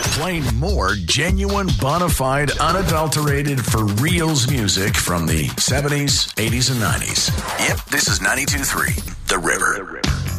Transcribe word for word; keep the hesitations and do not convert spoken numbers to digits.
Playing more genuine, bona fide, unadulterated, for reals music from the seventies, eighties, and nineties. Yep, this is ninety-two point three, The River.